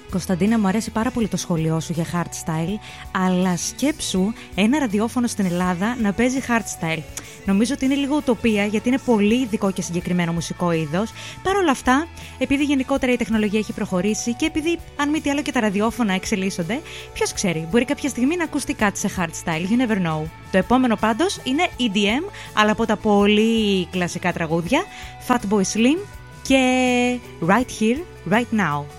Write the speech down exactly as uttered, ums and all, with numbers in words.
Κωνσταντίνα, μου αρέσει πάρα πολύ το σχολείο σου για hardstyle, αλλά σκέψου ένα ραδιόφωνο στην Ελλάδα να παίζει hardstyle. Νομίζω ότι είναι λίγο ουτοπία, γιατί είναι πολύ ειδικό και συγκεκριμένο μουσικό είδος. Παρ' όλα αυτά, επειδή γενικότερα η τεχνολογία έχει προχωρήσει και επειδή, αν μη τι άλλο, και τα ραδιόφωνα εξελίσσονται, ποιος ξέρει, μπορεί κάποια στιγμή να ακουστεί κάτι σε hardstyle. You never know. Το επόμενο πάντως είναι ι ντι εμ, αλλά από τα πολύ κλασικά τραγούδια, Fatboy Slim και Right Here, Right Now.